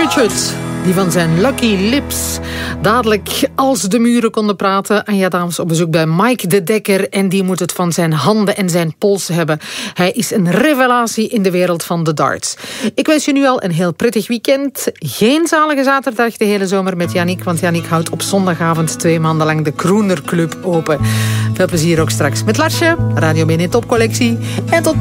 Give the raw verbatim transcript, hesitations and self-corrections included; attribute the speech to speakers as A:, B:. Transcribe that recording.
A: Richard, die van zijn Lucky Lips. Dadelijk, als de muren konden praten. Anja Daams op bezoek bij Mike de Dekker. En die moet het van zijn handen en zijn pols hebben. Hij is een revelatie in de wereld van de darts. Ik wens je nu al een heel prettig weekend. Geen zalige zaterdag de hele zomer met Yannick. Want Yannick houdt op zondagavond twee maanden lang de Kroener Club open. Veel plezier ook straks met Larsje, Radio Bene Topcollectie. En tot